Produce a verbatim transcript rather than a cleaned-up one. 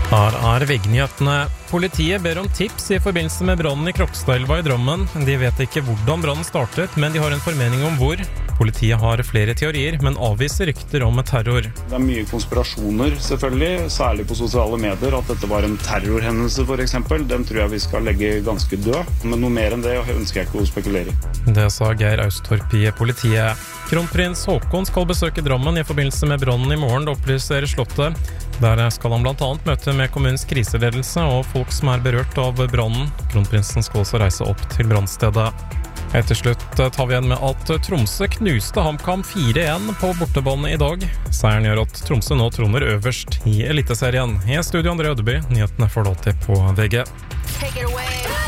Her er VG-nyhetene. Politiet ber om tips i forbindelse med brannen i Krokstadelva i Drammen. De vet ikke hvordan brannen startet, men de har en formening om hvor. Politiet har flere teorier, men avviser rykter om terror. Det er mye konspirasjoner, selvfølgelig, særlig på sosiale medier, at dette var en terrorhendelse for eksempel. Den tror jeg vi skal legge ganske død, men noe mer enn det ønsker jeg ikke å spekulere i. Det sa Geir Austorp i politiet. Kronprins Haakon skal besøke Drammen i forbindelse med brannen i morgen, opplyser Slottet. Der skal han blant annet møte med kommunens kriseledelse og folk som er berørt av brannen. Kronprinsen skal også reise opp til brannstedet. Etter slutt tar vi igjen med at Tromsø knuste HamKam fire en på bortebane i dag. Seieren gjør at Tromsø nå troner øverst i Eliteserien. I studio André Ødeby, nyhetene får du alltid på V G. Take it away.